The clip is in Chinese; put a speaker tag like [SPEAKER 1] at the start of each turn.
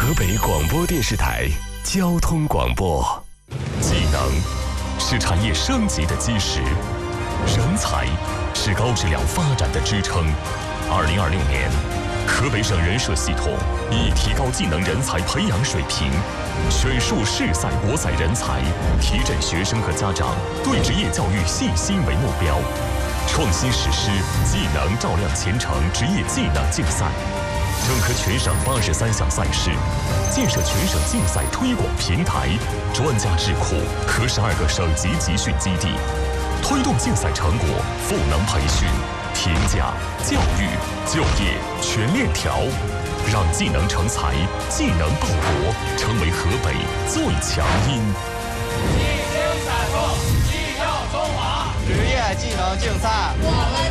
[SPEAKER 1] 河北广播电视台交通广播。技能是产业升级的基石，人才是高质量发展的支撑。2026年，河北省人社系统以提高技能人才培养水平，选树适赛博采人才，提振学生和家长对职业教育信心为目标，创新实施技能照亮前程职业技能竞赛，整合全省83项赛事，建设全省竞赛推广平台、专家智库和12个省级集训基地，推动竞赛成果赋能培训、评价、教育、就业全链条，让技能成才、技能报国成为河北最强音。
[SPEAKER 2] 一经采购，技耀中华，职业技能竞赛，我们